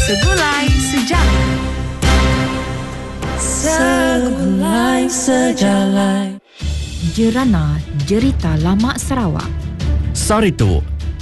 Segulai Sejarah. Segulai Sejarah. Jerana Jerita Lama Sarawak. Sarito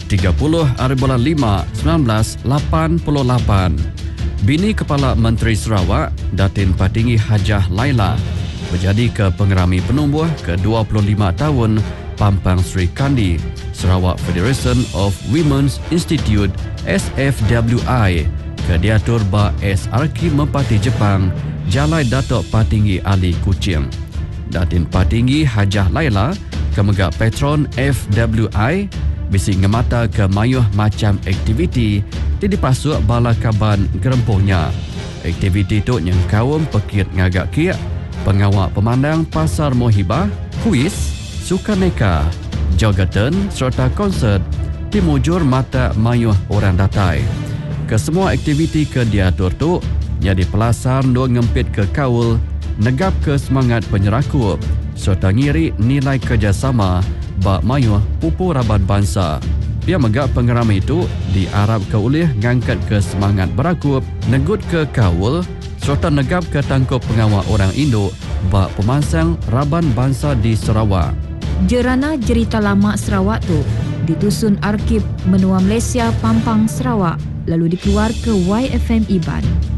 30/5/1988. Bini Kepala Menteri Sarawak Datin Patinggi Hajah Laila berjadi ke pengerami penumbuh ke-25 tahun Pampang Sri Kandi, Sarawak Federation of Women's Institute SFWI ke diatur ba SRK Merpati Jepang, Jalai Datuk Patinggi Ali Kuching. Datin Patinggi Hajah Laila kemegak patron FWI bisi ngemata ke mayuh macam aktiviti di dipasuk bala kaban gerempuhnya. Aktiviti tu yang kaum pekit ngagak kiak, pengawak pemandang pasar mohibah, kuis, sukaneka, jogatan serta konsert dimujur mata mayuh orang datai. Kesemua aktiviti ke diatur tu jadi pelasar dua ngempit ke kaul, negap ke semangat penyerakup serta ngiri nilai kerjasama bak mayuh pupu raban bangsa. Pihak megak pengerama itu diarap ke ulih ngangkat ke semangat berakup, negut ke kaul serta negap ke tangkup pengawal orang Indo bak pemansang raban bangsa di Sarawak. Jerana Jerita Lama Sarawak tu ditusun Arkib Menua Malaysia Pampang Sarawak lalu dikeluar ke YFM Iban.